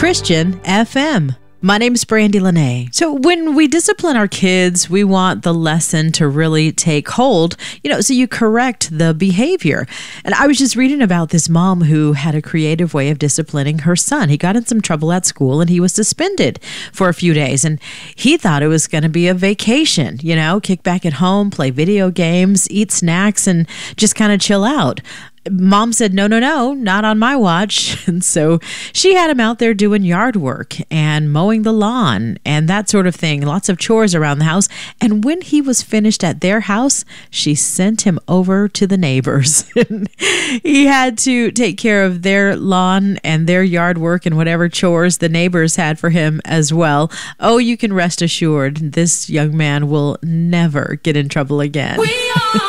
Christian FM. My name's Brandy Lene. So when we discipline our kids, we want the lesson to really take hold, so you correct the behavior. And I was just reading about this mom who had a creative way of disciplining her son. He got in some trouble at school and he was suspended for a few days. And he thought it was going to be a vacation, kick back at home, play video games, eat snacks, and just kind of chill out. Mom said, no, not on my watch. And so she had him out there doing yard work and mowing the lawn and that sort of thing, lots of chores around the house. And when he was finished at their house, she sent him over to the neighbors. He had to take care of their lawn and their yard work and whatever chores the neighbors had for him as well. Oh, you can rest assured, this young man will never get in trouble again.